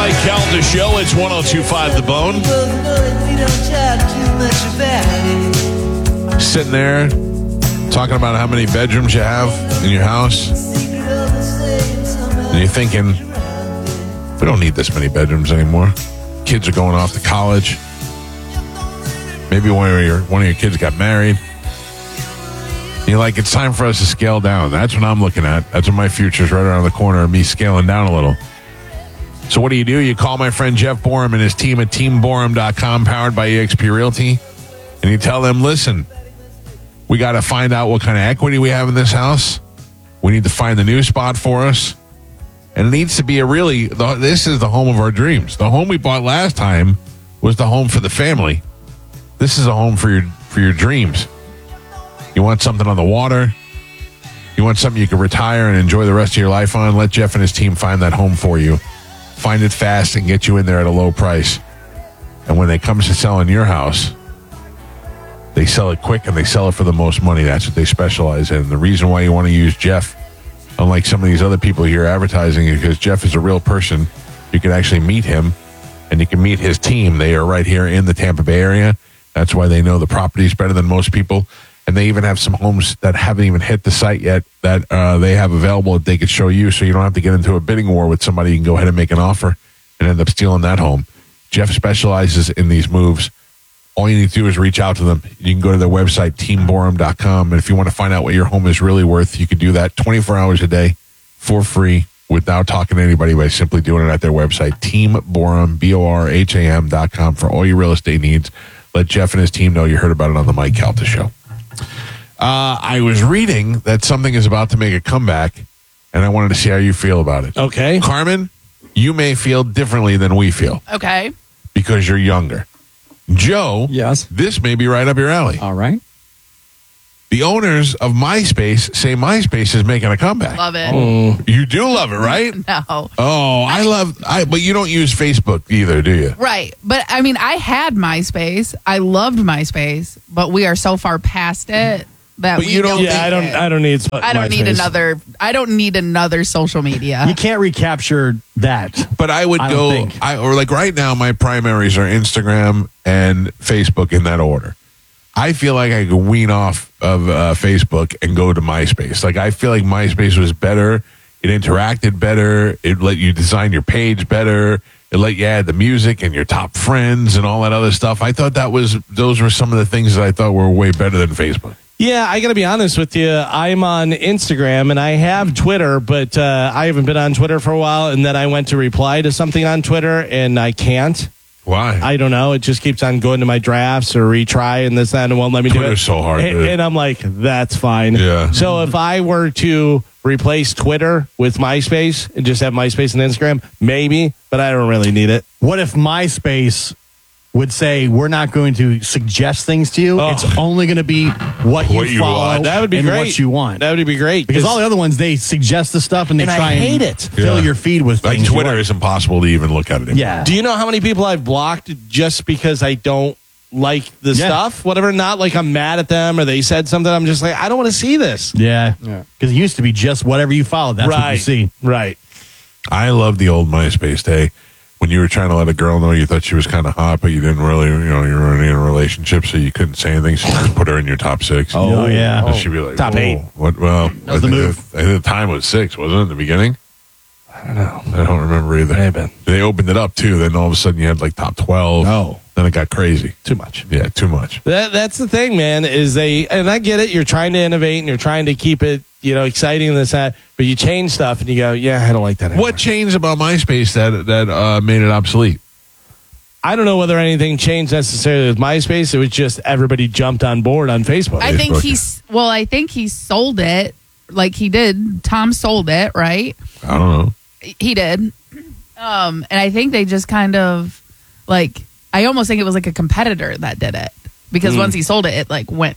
Mike Calda Show. It's 102.5 The Bone. Sitting there talking about how many bedrooms you have in your house. And you're thinking, we don't need this many bedrooms anymore. Kids are going off to college. Maybe one of your kids got married. You're like, it's time for us to scale down. That's what I'm looking at. That's what my future's right around the corner of me scaling down a little. So what do? You call my friend Jeff Borum and his team at teamborum.com, powered by eXp Realty, and you tell them, listen, we got to find out what kind of equity we have in this house. We need to find the new spot for us. And it needs to be this is the home of our dreams. The home we bought last time was the home for the family. This is a home for your dreams. You want something on the water. You want something you can retire and enjoy the rest of your life on. Let Jeff and his team find that home for you. Find it fast and get you in there at a low price. And when it comes to selling your house, they sell it quick and they sell it for the most money. That's what they specialize in. The reason why you want to use Jeff, unlike some of these other people here advertising, is because Jeff is a real person. You can actually meet him and you can meet his team. They are right here in the Tampa Bay area. That's why they know the properties better than most people. And they even have some homes that haven't even hit the site yet that they have available that they could show you, so you don't have to get into a bidding war with somebody. You can go ahead and make an offer and end up stealing that home. Jeff specializes in these moves. All you need to do is reach out to them. You can go to their website, teamborum.com. And if you want to find out what your home is really worth, you can do that 24 hours a day for free without talking to anybody by simply doing it at their website, teamborum, BORHAM.com, for all your real estate needs. Let Jeff and his team know you heard about it on the Mike Calta Show. I was reading that something is about to make a comeback, and I wanted to see how you feel about it. Okay. Carmen, you may feel differently than we feel. Okay. Because you're younger. Joe, yes, this may be right up your alley. All right. The owners of MySpace say MySpace is making a comeback. Love it. Oh. You do love it, right? No. Oh, but you don't use Facebook either, do you? Right. But I mean, I had MySpace. I loved MySpace, but we are so far past it that but you don't. Yeah, I don't need. I don't need another. I don't need another social media. You can't recapture that. But I would go. Or like right now, my primaries are Instagram and Facebook in that order. I feel like I could wean off of Facebook and go to MySpace. Like, I feel like MySpace was better. It interacted better. It let you design your page better. It let you add the music and your top friends and all that other stuff. I thought those were some of the things that I thought were way better than Facebook. Yeah, I got to be honest with you. I'm on Instagram and I have Twitter, but I haven't been on Twitter for a while. And then I went to reply to something on Twitter and I can't. Why? I don't know. It just keeps on going to my drafts or retry and this, that, and it won't let me do it. Twitter's so hard. And I'm like, that's fine. Yeah. So if I were to replace Twitter with MySpace and just have MySpace and Instagram, maybe, but I don't really need it. What if MySpace would say, we're not going to suggest things to you. It's only going to be what you follow. Want. That would be and great. what you want. That would be great. Because all the other ones, they suggest the stuff and they try I hate and it. fill your feed with like things. Twitter is impossible to even look at it anymore. Yeah. Do you know how many people I've blocked just because I don't like the stuff? Whatever, not like I'm mad at them or they said something. I'm just like, I don't want to see this. Yeah. Because it used to be just whatever you followed. That's what you see. Right. I love the old MySpace day when you were trying to let a girl know you thought she was kind of hot, but you didn't really, you were in a relationship, so you couldn't say anything. So you just put her in your top 6. Oh yeah. And she'd be like, top 8. What? Well, that was the move. I think the time was 6, wasn't it, in the beginning? I don't know. I don't remember either. Maybe. They opened it up, too. Then all of a sudden you had like top 12. Oh. Then it got crazy. Too much. Yeah, too much. That's the thing, man, is and I get it, you're trying to innovate and you're trying to keep it, exciting and this, that, but you change stuff and you go, yeah, I don't like that anymore. What changed about MySpace that made it obsolete? I don't know whether anything changed necessarily with MySpace. It was just everybody jumped on board on Facebook. I think he sold it. Like he did. Tom sold it, right? I don't know. He did. And I think they just kind of like, I almost think it was like a competitor that did it. Because once he sold it, it like went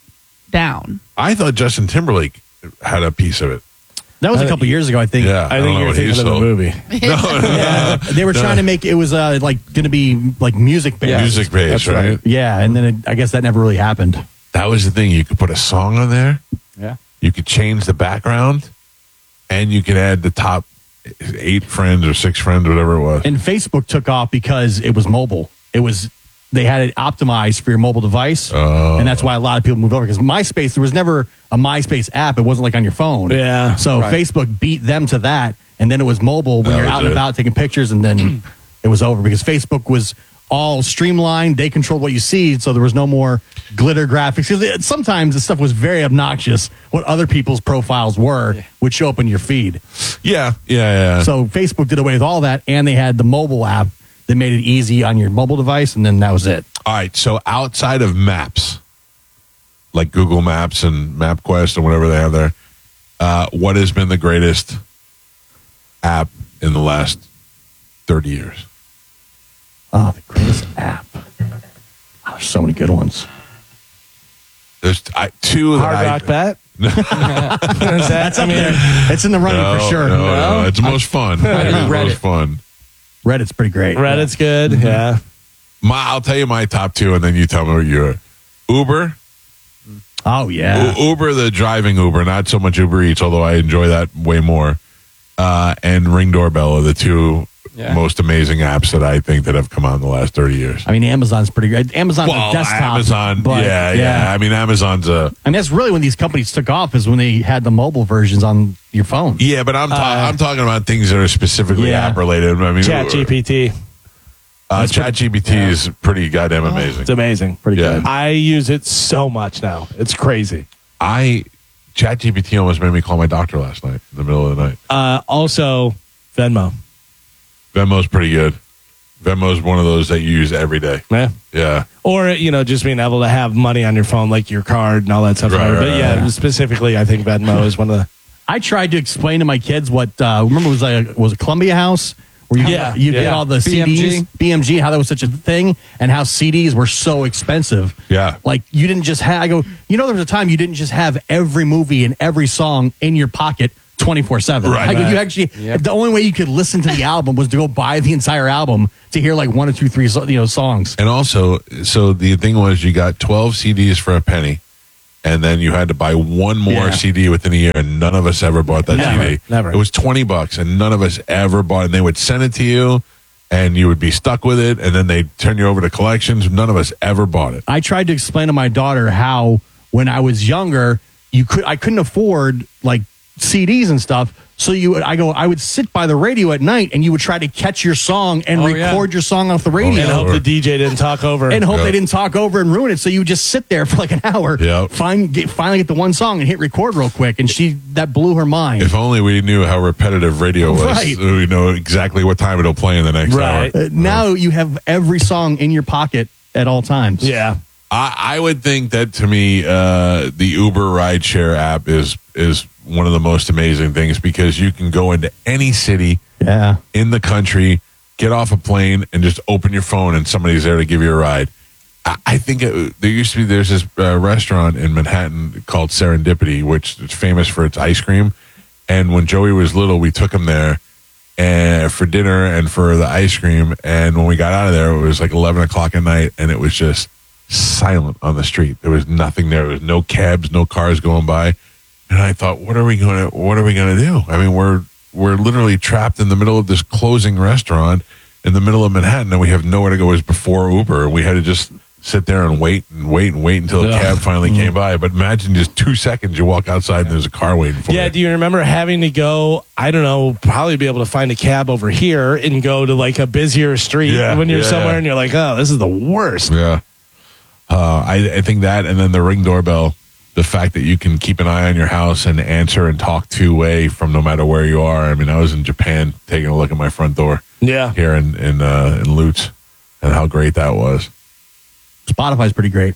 down. I thought Justin Timberlake had a piece of it. That was a couple years ago, I think. Yeah, I think you're thinking of the movie. Yeah, they were trying to make it was like going to be like music based. Music based, right? Yeah, and then I guess that never really happened. That was the thing. You could put a song on there. Yeah. You could change the background, and you could add the top 8 friends or 6 friends, whatever it was. And Facebook took off because it was mobile. They had it optimized for your mobile device, and that's why a lot of people moved over. Because MySpace, there was never a MySpace app. It wasn't like on your phone. Yeah. So Facebook beat them to that, and then it was mobile when you're out and about taking pictures, and then it was over because Facebook was all streamlined. They controlled what you see, so there was no more glitter graphics. Because sometimes the stuff was very obnoxious. What other people's profiles would show up in your feed. Yeah. So Facebook did away with all that, and they had the mobile app that made it easy on your mobile device, and then that was it. All right. So outside of maps, like Google Maps and MapQuest and whatever they have there, what has been the greatest app in the last 30 years? Oh, the greatest app. Oh, there's so many good ones. There's 2 that Hard Rock Bet. That's up there. It's in the running for sure. No, it's the most fun. It's the most fun. Reddit's pretty great. Reddit's good. Mm-hmm. Yeah. I'll tell you my top 2, and then you tell me what you're. Uber. Oh, yeah. Uber, the driving Uber, not so much Uber Eats, although I enjoy that way more. And Ring Doorbell are the 2 most amazing apps that I think that have come out in the last 30 years. I mean, Amazon's pretty great. Amazon's a desktop. Amazon, but, yeah. I mean, Amazon's a... And that's really when these companies took off, is when they had the mobile versions on your phone. Yeah, but I'm talking about things that are specifically app-related. I mean, ChatGPT. ChatGPT is pretty goddamn amazing. It's amazing. Pretty good. I use it so much now. It's crazy. ChatGPT almost made me call my doctor last night in the middle of the night. Also, Venmo. Venmo's pretty good. Venmo's one of those that you use every day. Yeah. Yeah. Or, just being able to have money on your phone, like your card and all that stuff. But specifically, I think Venmo is one of the... I tried to explain to my kids what, remember it was a Columbia House? Where you get all the CDs, BMG, how that was such a thing, and how CDs were so expensive. Yeah. Like, you didn't just have, there was a time you didn't just have every movie and every song in your pocket 24/7. Right. You actually, the only way you could listen to the album was to go buy the entire album to hear like 1 or 2, 3, songs. And also, so the thing was, you got 12 CDs for a penny, and then you had to buy one more CD within a year, and none of us ever bought that CD. Never. It was $20, and none of us ever bought it. And they would send it to you, and you would be stuck with it, and then they'd turn you over to collections. None of us ever bought it. I tried to explain to my daughter how, when I was younger, I couldn't afford like CDs and stuff. So I would sit by the radio at night, and you would try to catch your song and record your song off the radio. And hope the DJ didn't talk over. And hope they didn't talk over and ruin it. So you would just sit there for like an hour, finally get the one song and hit record real quick. And that blew her mind. If only we knew how repetitive radio was. Right. We know exactly what time it'll play in the next hour. Now you have every song in your pocket at all times. Yeah. I would think that, to me, the Uber rideshare app is one of the most amazing things, because you can go into any city in the country, get off a plane, and just open your phone, and somebody's there to give you a ride. I think there's this restaurant in Manhattan called Serendipity, which is famous for its ice cream. And when Joey was little, we took him there for dinner and for the ice cream. And when we got out of there, it was like 11 o'clock at night, and it was just silent on the street. There was nothing there. There was no cabs, no cars going by. And I thought, what are we going to do? I mean, we're literally trapped in the middle of this closing restaurant in the middle of Manhattan, and we have nowhere to go. It was before Uber. We had to just sit there and wait until a cab finally came by. But imagine just 2 seconds, you walk outside and there's a car waiting for you. Yeah, do you remember having to go, I don't know, probably be able to find a cab over here and go to like a busier street when you're somewhere and you're like, oh, this is the worst. Yeah. I think that, and then the Ring Doorbell, the fact that you can keep an eye on your house and answer and talk two-way from no matter where you are. I mean, I was in Japan taking a look at my front door here in Lutz, and how great that was. Spotify's pretty great.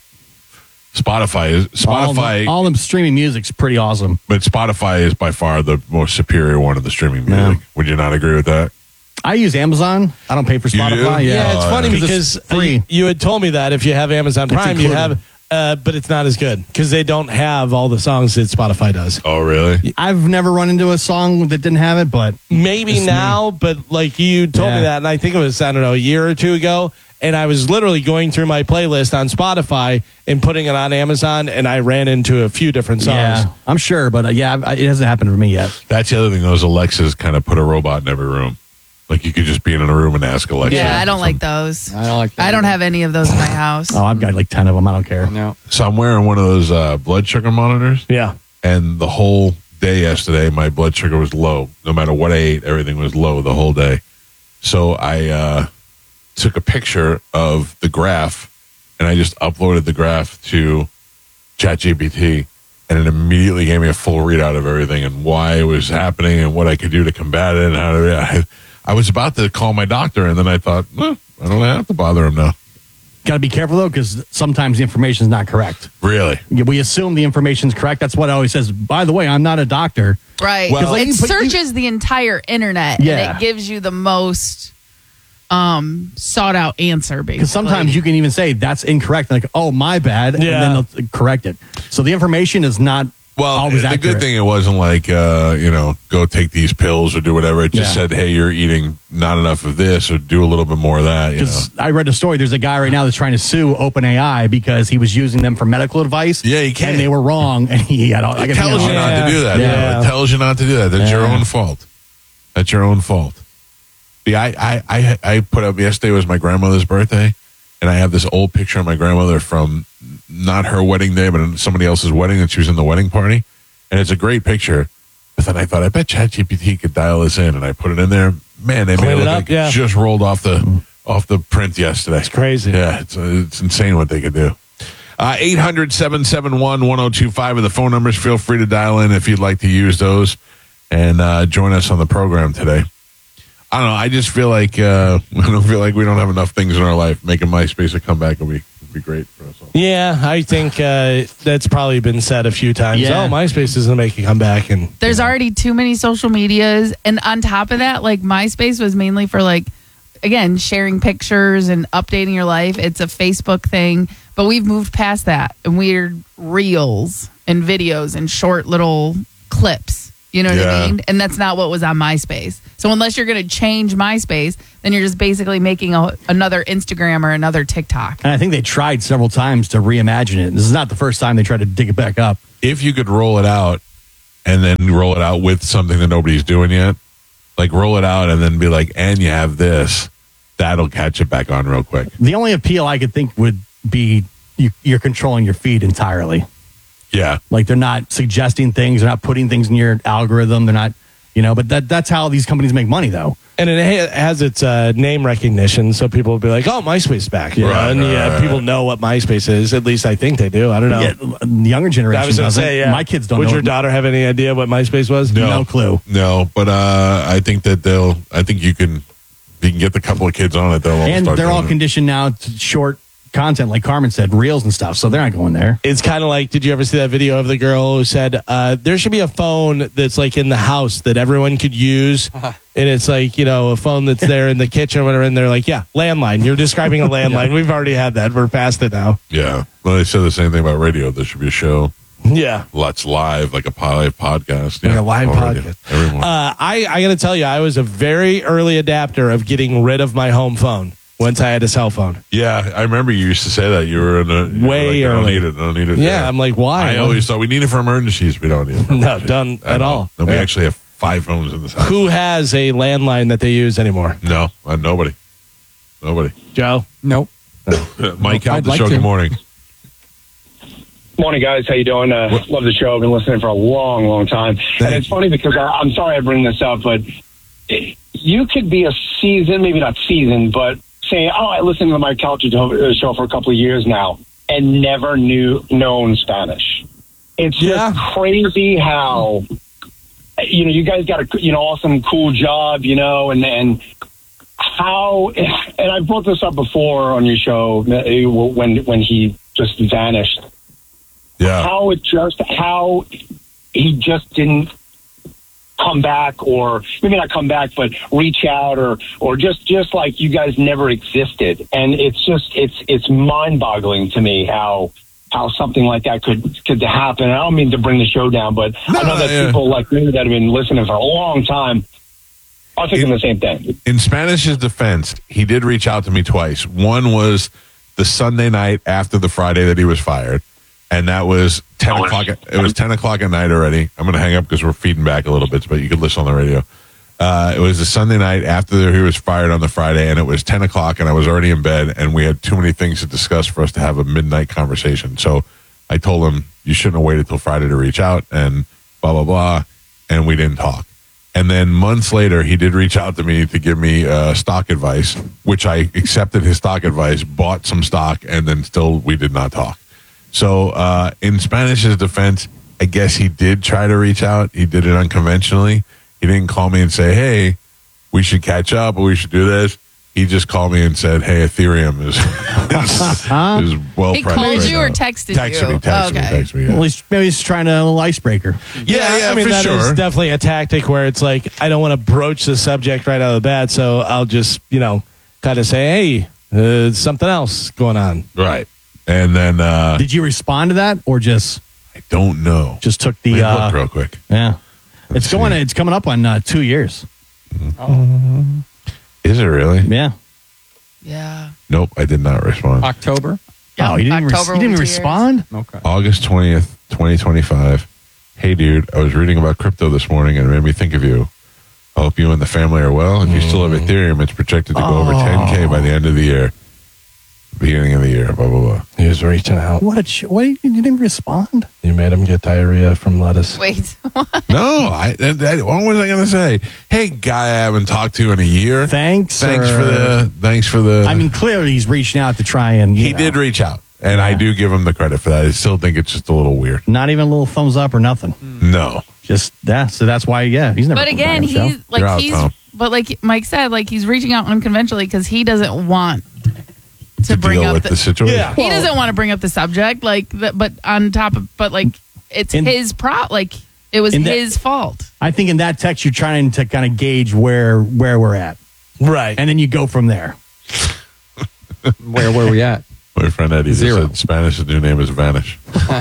Spotify. All them streaming music's pretty awesome. But Spotify is by far the most superior one of the streaming music. Would you not agree with that? I use Amazon. I don't pay for Spotify. Yeah, it's funny because it's free. You had told me that if you have Amazon Prime, you have but it's not as good because they don't have all the songs that Spotify does. Oh, really? I've never run into a song that didn't have it, but Maybe now, but like you told me that, and I think it was, I don't know, a year or two ago, and I was literally going through my playlist on Spotify and putting it on Amazon, and I ran into a few different songs. yeah, I'm sure. But it hasn't happened for me yet. That's the other thing. Those Alexas kind of put a robot in every room. Like you could just be in a room and ask Alexa. Yeah, I don't like those. I don't like that. I don't have any of those in my house. Oh, I've got like 10 of them. I don't care. No. So I'm wearing one of those blood sugar monitors. Yeah. And the whole day yesterday, my blood sugar was low. No matter what I ate, everything was low the whole day. So I took a picture of the graph, and I just uploaded the graph to ChatGPT, and it immediately gave me a full readout of everything and why it was happening and what I could do to combat it and how to. I was about to call my doctor, and then I thought, well, I don't have to bother him now. Got to be careful, though, because sometimes the information is not correct. Really? We assume the information's correct. That's what it always says. By the way, I'm not a doctor. Right. Well- it searches the entire internet Yeah. and it gives you the most sought out answer, basically. Because sometimes you can even say that's incorrect. Like, oh, my bad. Yeah. And then they'll correct it. So the information is not always the accurate. good thing, it wasn't like, go take these pills or do whatever. It just said, hey, you're eating not enough of this or do a little bit more of that. You know? Because I read a story. There's a guy right now that's trying to sue OpenAI because he was using them for medical advice. Yeah, you can't. And they were wrong. And he had all. It tells you not to do that. Yeah. It tells you not to do that. That's your own fault. That's your own fault. See, I put up, yesterday was my grandmother's birthday, and I have this old picture of my grandmother from not her wedding day, but somebody else's wedding, and she was in the wedding party. And it's a great picture. But then I thought, I bet ChatGPT could dial this in, and I put it in there. Man, they made it look like it just rolled off the print yesterday. It's crazy. Yeah, it's insane what they could do. 800-771-1025 are the phone numbers. Feel free to dial in if you'd like to use those and join us on the program today. I don't know. I just feel like I don't feel like we don't have enough things in our life. Making MySpace a comeback would be great for us all. Yeah, I think that's probably been said a few times. Yeah. Oh, MySpace is going to make a comeback. And There's already too many social medias. And on top of that, like MySpace was mainly for like, again, sharing pictures and updating your life. It's a Facebook thing. But we've moved past that. And we're reels and videos and short little clips. You know what I mean? And that's not what was on MySpace. So unless you're going to change MySpace, then you're just basically making another Instagram or another TikTok. And I think they tried several times to reimagine it. This is not the first time they tried to dig it back up. If you could roll it out and then roll it out with something that nobody's doing yet, like roll it out and then be like, and you have this, that'll catch it back on real quick. The only appeal I could think would be you're controlling your feed entirely. Yeah. Like they're not suggesting things, they're not putting things in your algorithm, they're not, but that's how these companies make money, though. And it has its name recognition, so people will be like, "Oh, MySpace is back." Right, people know what MySpace is. At least I think they do. I don't know. Yeah, the younger generation I was going to doesn't. say, yeah. My kids don't Would know. your daughter have any idea what MySpace was? No clue. No, but I think that I think you can get the couple of kids on it. And they're all conditioned now to short content, like Carmen said, reels and stuff, so they're not going there. It's kind of like, did you ever see that video of the girl who said, there should be a phone that's like in the house that everyone could use, and it's like, a phone that's there in the kitchen or whatever, and they're like, yeah, landline. You're describing a landline. We've already had that. We're past it now. Yeah. Well, they said the same thing about radio. There should be a show. Yeah. Let's live, like a live podcast. Like Yeah. a live podcast. Every morning. I got to tell you, I was a very early adapter of getting rid of my home phone once I had a cell phone. Yeah, I remember you used to say that. You were Way I don't early. need it. I don't need it. Yeah, I'm like, why? I always thought we need it for emergencies. We don't need it. For No, emergencies. done at all. No, we Yeah. actually have 5 phones in this house. Who has a landline that they use anymore? No, nobody. Nobody. Joe? Nope. Mike, out I'd the like show. to. Good morning. Morning, guys. How you doing? Love the show. I've been listening for a long, long time. And it's funny because I'm sorry I bring this up, but you could be a seasoned, maybe not seasoned, but say, I listened to the Mike Calta show for a couple of years now and never known Spanish. It's just crazy how, you guys got a, awesome, cool job, and how, and I brought this up before on your show when he just vanished. Yeah. How he just didn't come back, or maybe not come back, but reach out, or just like you guys never existed. And it's just it's mind-boggling to me how how something like that could happen. I don't mean to bring the show down, but I know that people like me that have been listening for a long time are thinking the same thing. In Spanish's defense, he did reach out to me twice. One was the Sunday night after the Friday that he was fired, and that was 10 o'clock. It was 10 o'clock at night already. I'm going to hang up because we're feeding back a little bit, but you could listen on the radio. It was the Sunday night after he was fired on the Friday, and it was 10 o'clock, and I was already in bed, and we had too many things to discuss for us to have a midnight conversation. So I told him, you shouldn't have waited till Friday to reach out, and blah, blah, blah, and we didn't talk. And then months later, he did reach out to me to give me stock advice, which I accepted his stock advice, bought some stock, and then still we did not talk. So in Spanish's defense, I guess he did try to reach out. He did it unconventionally. He didn't call me and say, hey, we should catch up or we should do this. He just called me and said, hey, Ethereum is well He priced called right you or now. texted you? Texted me. Yeah. Well, maybe he's trying a little icebreaker. Yeah, I mean, for that is sure. definitely a tactic where it's like, I don't want to broach the subject right out of the bat, so I'll just, kind of say, hey, something else going on. Right. And then Did you respond to that or just I don't know. took the? Let me look real quick. Yeah, Let's It's coming up on 2 years. Is it really? Yeah. Yeah. Nope, I did not respond. October. Yeah, Oh, you didn't, October you didn't will be 2 respond? Okay. August 20th, 2025. Hey, dude, I was reading about crypto this morning and it made me think of you. I hope you and the family are well. If you still have Ethereum, it's projected to go over 10K by the end of the year. Beginning of the year, blah, blah, blah. He was reaching out. What? You didn't respond? You made him get diarrhea from lettuce. Wait. No, what was I going to say? Hey, guy I haven't talked to in a year. Thanks for the. I mean, clearly he's reaching out to try and. he did reach out, and I do give him the credit for that. I still think it's just a little weird. Not even a little thumbs up or nothing. No. Just that. So that's why, he's never. But come back again, on the show. he's like You're out, Tom. but like Mike said, like he's reaching out unconventionally because he doesn't want to bring Deal up with the situation. Yeah. he doesn't want to bring up the subject, but on top of, but like it's his it was his fault. I think in that text you're trying to kind of gauge where we're at, Right. and then you go from there. Where were we at? My friend Eddie just Zero. said Spanish's new name is Vanish.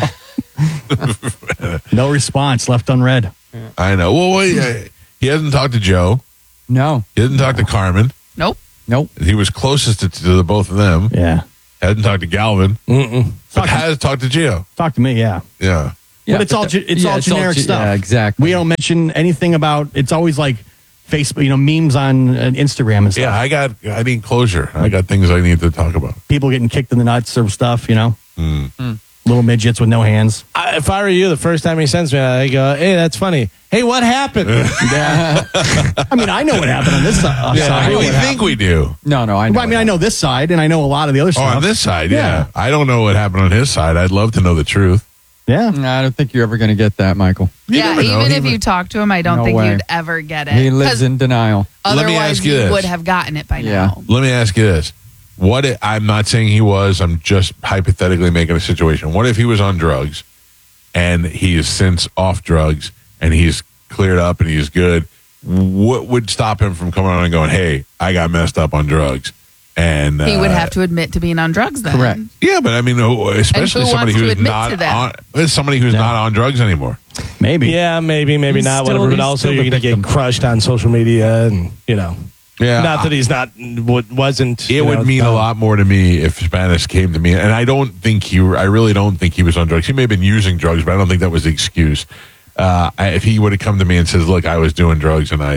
No response, left unread. I know. Well, he hasn't talked to Joe. No. He hasn't talked to Carmen. Nope. Nope. He was closest to the both of them. Yeah, Hasn't talked to Galvin, Mm-mm. but has talked to Gio. talk to me. Yeah, Yeah. but it's all generic stuff. Yeah, exactly. We don't mention anything about. It's always like Facebook, memes on Instagram and stuff. Yeah, I need closure. I got things I need to talk about. People getting kicked in the nuts or stuff. Little midgets with no hands. If I were you, the first time he sends me, I go, hey, that's funny. Hey, what happened? I mean, I know what happened on this side. We think we do. No, I know. Well, I mean, I know this side, and I know a lot of the other Oh, stuff. on this side, Yeah. yeah. I don't know what happened on his side. I'd love to know the truth. Yeah. No, I don't think you're ever going to get that, Michael. You Yeah, never know. even He if might- you talk to him, I don't No think way. you'd ever get it. He lives 'Cause in denial. Let me otherwise, ask you you this. would have gotten it by Yeah. now. Let me ask you this. I'm not saying he was, I'm just hypothetically making a situation. What if he was on drugs and he is since off drugs and he's cleared up and he's good? What would stop him from coming on and going, hey, I got messed up on drugs? And He would have to admit to being on drugs then. Correct. Yeah, but I mean, especially who somebody wants to who's admit not to that? on, somebody who's not on drugs anymore. Maybe. Yeah, maybe He's not, still- whatever. But he's also, still you're the going to get victim. crushed on social media and, Yeah. not that he's not, wasn't. It would mean a lot more to me if Spanish came to me, and I really don't think he was on drugs. He may have been using drugs, but I don't think that was the excuse. If he would have come to me and says, "Look, I was doing drugs, and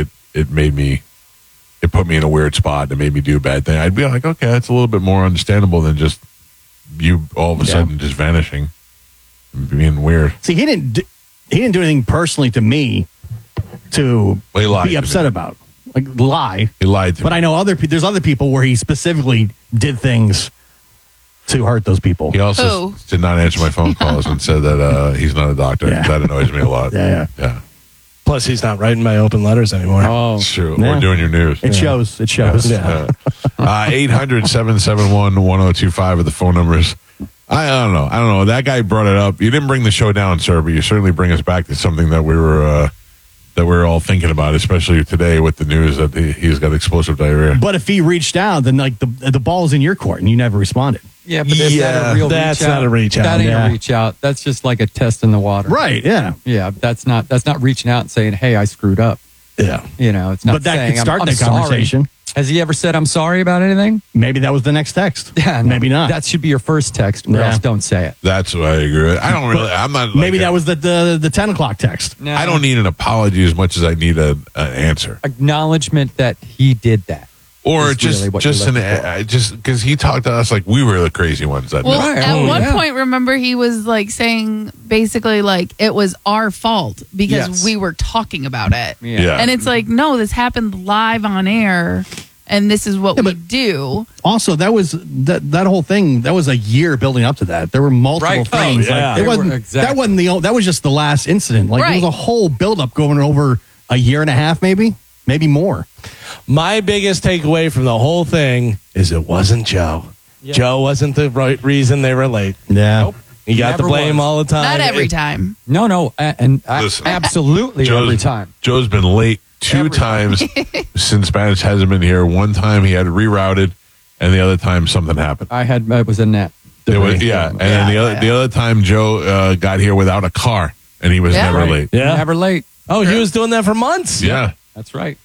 it put me in a weird spot, and it made me do a bad thing," I'd be like, "Okay, that's a little bit more understandable than just you all of a sudden just vanishing, and being weird." See, he didn't do anything personally to me to Well, he lied be to upset me. about. Like lie. He lied to But me. I know there's other people where he specifically did things to hurt those people. He also Who? did not answer my phone calls and said that he's not a doctor. Yeah. That annoys me a lot. Yeah. Plus, he's not writing my open letters anymore. Oh, It's true. Yeah. We're doing your news. It shows. It shows. Yeah. 800-771-1025 are the phone numbers. I don't know. That guy brought it up. You didn't bring the show down, sir, but you certainly bring us back to something that we were all thinking about, especially today with the news that he's got explosive diarrhea. But if he reached out, then like the ball's in your court and you never responded. Yeah, but is that a real That's reach out? not a reach out. That ain't Yeah. a reach out. That's just like a test in the water. Right. Yeah. Yeah, that's not reaching out and saying, "Hey, I screwed up." Yeah. You know, it's not But that saying, could start I'm that sorry. conversation. Has he ever said, "I'm sorry" about anything? Maybe that was the next text. Yeah, no, Maybe not. That should be your first text, or Yeah. else don't say it. That's what I agree with. I don't really. I'm not. Like Maybe that was the 10 o'clock text. No. I don't need an apology as much as I need an answer, Acknowledgement that he did that. or Is just really what just you're an looking for. just because he talked to us like we were the crazy ones that Well, night. Right. at Oh, one yeah. point, remember, he was like saying basically like it was our fault because Yes. we were talking about it. Yeah. And it's like, no, this happened live on air, and this is what we do. Also, that was that whole thing. That was a year building up to that. There were multiple Right. Oh, things. yeah. Like, There it wasn't. were- exactly. That wasn't the. That was just the last incident. Like Right. there was a whole buildup going over a year and a half, maybe more. My biggest takeaway from the whole thing is it wasn't Joe. Joe wasn't the right reason they were late. Yeah. Nope. He got the Never blame was. all the time. Not every time. No, Listen. absolutely every time. Joe's been late two times since Spanish hasn't been here. One time he had rerouted, and the other time something happened. It was a net. It was, yeah, and then the other time Joe got here without a car, and he was Yeah. never Right. late. Yeah. Never late. Oh, he was doing that for months. Yeah. That's right.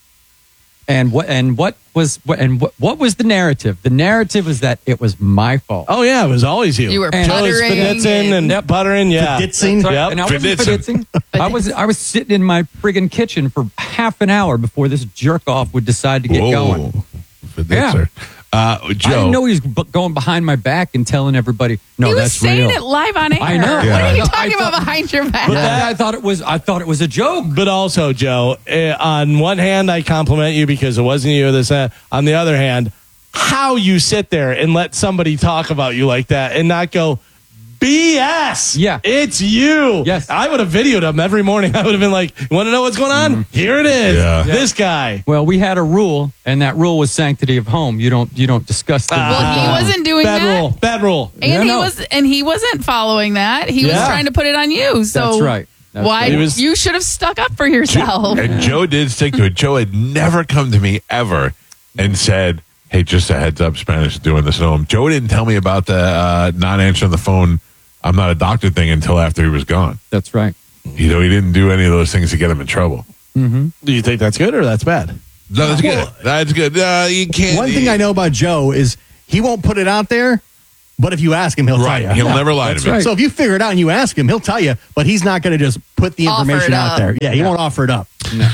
And what was the narrative? The narrative was that it was my fault. Oh yeah, it was always you. You were Joe was puttering Spiditzing and Yep. buttering. Yeah. Fiditzing. That's right. Yep. And I wasn't Fiditzing. fiditzing. I was sitting in my friggin' kitchen for half an hour before this jerk off would decide to get going. Yeah. I Joe. didn't know he was going behind my back and telling everybody, "No, he was that's saying real." it live on air. I know. What Yeah. are you I talking about thought- behind your back? I thought it was a joke. But also, Joe, on one hand, I compliment you because it wasn't you. On the other hand, how you sit there and let somebody talk about you like that and not go, BS. Yeah. It's you. Yes. I would have videoed him every morning. I would have been like, you want to know what's going on? Here it is. Yeah. This guy. Well, we had a rule, and that rule was sanctity of home. You don't discuss things. Well, he wasn't doing Bad that. rule. Bad rule. And Yeah, no. he wasn't following that. He was Yeah. trying to put it on you. So That's right. That's why right. He was- you should have stuck up for yourself. And Joe did stick to it. Joe had never come to me ever and said, "Hey, just a heads up, Spanish is doing this at home." Joe didn't tell me about the not answering the phone. I'm not a doctor thing until after he was gone. That's right. He didn't do any of those things to get him in trouble. Do you think that's good or that's bad? No, that's good. That's good. You can't. One thing I know about Joe is he won't put it out there, but if you ask him, he'll Right. tell you. He'll never lie That's to me. right. So if you figure it out and you ask him, he'll tell you, but he's not going to just put the Offer information it out up. there. Yeah, he won't offer it up.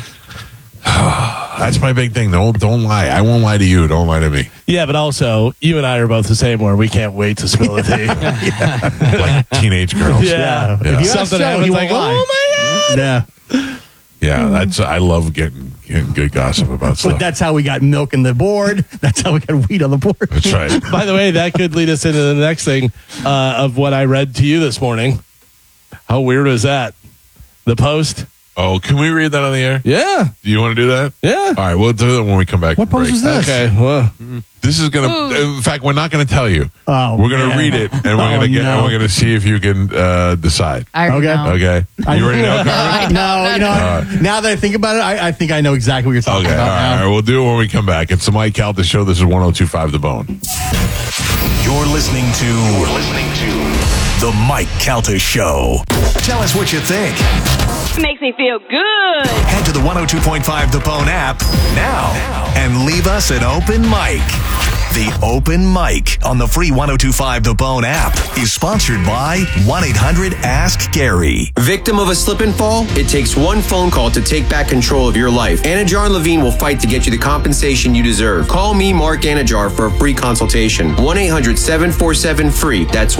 That's my big thing. Don't lie. I won't lie to you. Don't lie to me. Yeah, but also, you and I are both the same where we can't wait to spill the tea. Like teenage girls. Yeah. Yeah. If you Something ask Joe, happens he like, won't lie. oh my God. Yeah, Yeah, that's. I love getting good gossip about but stuff. that's how we got milk in the board. That's how we got wheat on the board. That's right. By the way, that could lead us into the next thing of what I read to you this morning. How weird was that? The Post? Oh, can we read that on the air? Yeah. Do you want to do that? Yeah. All right, we'll do that when we come back. What from post break. is this? Okay. Well, This is gonna. Ooh. In fact, we're not gonna tell you. Oh, We're gonna man. read it, and we're Oh, gonna get. no. And we're gonna see if you can decide. I already Okay. know. Okay. You ready to know, Carmen? No, you know, now that I think about it, I think I know exactly what you're talking Okay. All about right. now. We'll do it when we come back. It's the Mike Calta Show. This is 102.5 The Bone. You're listening to The Mike Calta Show. Tell us what you think. Makes me feel good. Head to the 102.5 The Bone app now and leave us an open mic. The Open Mic on the free 102.5 The Bone app is sponsored by 1-800-ASK-GARY. Victim of a slip and fall? It takes one phone call to take back control of your life. Anajar and Levine will fight to get you the compensation you deserve. Call me, Mark Anajar, for a free consultation. 1-800-747-FREE. That's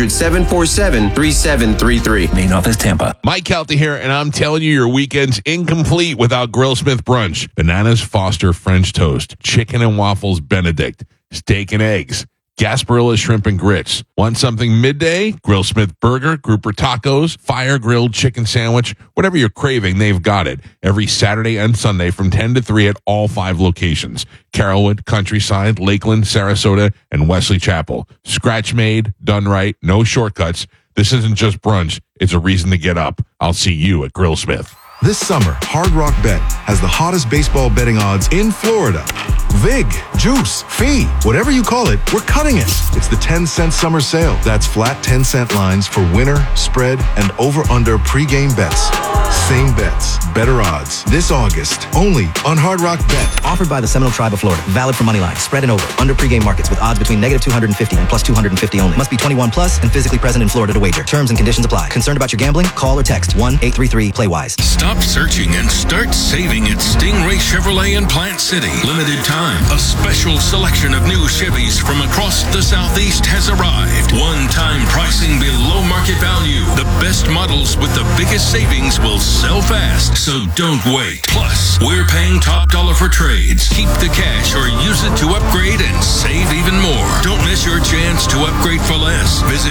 1-800-747-3733. Main office, Tampa. Mike Calta here, and I'm telling you, your weekend's incomplete without Grillsmith brunch. Bananas Foster French toast, chicken and waffles Benedict, steak and eggs, Gasparilla shrimp and grits. Want something midday? Grillsmith burger, grouper tacos, fire grilled chicken sandwich, whatever you're craving, they've got it. Every Saturday and Sunday from 10 to 3 at all 5 locations. Carrollwood, Countryside, Lakeland, Sarasota, and Wesley Chapel. Scratch made, done right, no shortcuts. This isn't just brunch. It's a reason to get up. I'll see you at Grillsmith. This summer, Hard Rock Bet has the hottest baseball betting odds in Florida. Vig, juice, fee, whatever you call it, we're cutting it. It's the 10-cent summer sale. That's flat 10-cent lines for winner, spread, and over-under pregame bets. Same bets, better odds. This August, only on Hard Rock Bet. Offered by the Seminole Tribe of Florida. Valid for money line, spread and over. Under pregame markets with odds between -250 and +250 only. Must be 21 plus and physically present in Florida to wager. Terms and conditions apply. Concerned about your gambling? Call or text 1-833-PLAY-WISE. Stop searching and start saving at Stingray Chevrolet in Plant City. Limited time. A special selection of new Chevys from across the Southeast has arrived. One-time pricing below market value. The best models with the biggest savings will sell fast, so don't wait. Plus, we're paying top dollar for trades. Keep the cash or use it to upgrade and save even more. Don't miss your chance to upgrade for less. Visit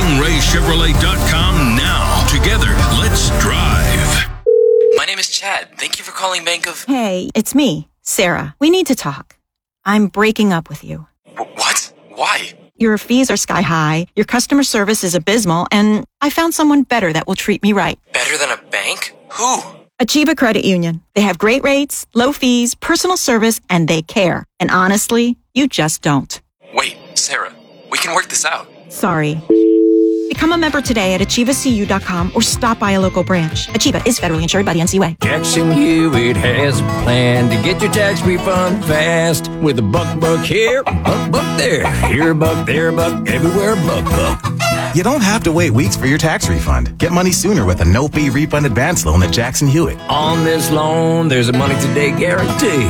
StingrayChevrolet.com now. Together, let's drive. My name is Chad. Thank you for calling Bank of... Hey, it's me, Sarah. We need to talk. I'm breaking up with you. What? Why? Your fees are sky high, your customer service is abysmal, and I found someone better that will treat me right. Better than a bank? Who? Achieva Credit Union. They have great rates, low fees, personal service, and they care. And honestly, you just don't. Wait, Sarah, we can work this out. Sorry. Become a member today at AchievaCU.com or stop by a local branch. Achieva is federally insured by the NCUA. Jackson Hewitt has a plan to get your tax refund fast with a buck here, buck there. Here a buck, there a buck, everywhere a buck. You don't have to wait weeks for your tax refund. Get money sooner with a no-fee refund advance loan at Jackson Hewitt. On this loan, there's a money today guarantee.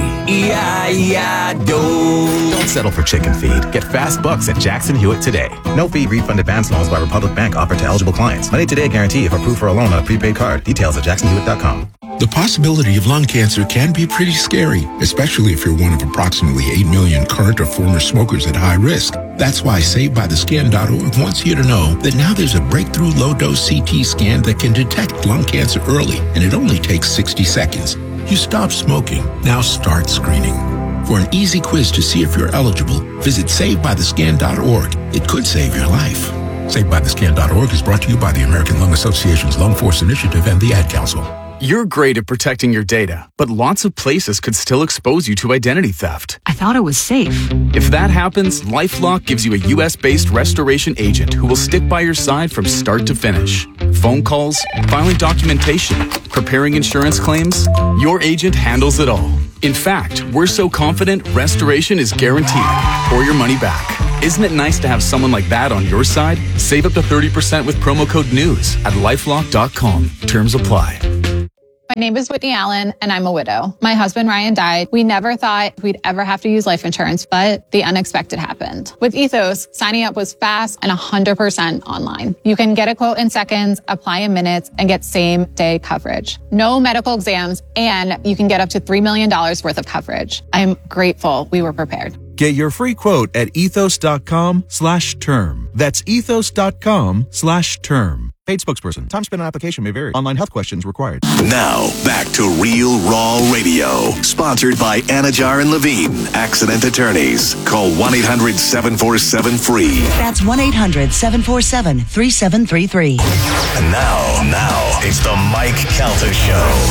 E-I-E-I-DO. Don't settle for chicken feed. Get fast bucks at Jackson Hewitt today. No-fee refund advance loans by Republic Bank offered to eligible clients. Money today guarantee if approved for a loan on a prepaid card. Details at jacksonhewitt.com. The possibility of lung cancer can be pretty scary, especially if you're one of approximately 8 million current or former smokers at high risk. That's why SaveByTheScan.org wants you to know that now there's a breakthrough low-dose CT scan that can detect lung cancer early, and it only takes 60 seconds. You stop smoking, now start screening. For an easy quiz to see if you're eligible, visit SaveByTheScan.org. It could save your life. SaveByTheScan.org is brought to you by the American Lung Association's Lung Force Initiative and the Ad Council. You're great at protecting your data, but lots of places could still expose you to identity theft. I thought it was safe. If that happens, LifeLock gives you a U.S.-based restoration agent who will stick by your side from start to finish. Phone calls, filing documentation, preparing insurance claims, your agent handles it all. In fact, we're so confident restoration is guaranteed or your money back. Isn't it nice to have someone like that on your side? Save up to 30% with promo code NEWS at LifeLock.com. Terms apply. My name is Whitney Allen, and I'm a widow. My husband, Ryan, died. We never thought we'd ever have to use life insurance, but the unexpected happened. With Ethos, signing up was fast and 100% online. You can get a quote in seconds, apply in minutes, and get same-day coverage. No medical exams, and you can get up to $3 million worth of coverage. I'm grateful we were prepared. Get your free quote at ethos.com/term. That's ethos.com/term. Paid spokesperson. Time spent on application may vary. Online health questions required. Now, back to Real Raw Radio. Sponsored by Anajar and Levine. Accident attorneys. Call 1-800-747-FREE. That's 1-800-747-3733. And now, it's the Mike Calta Show.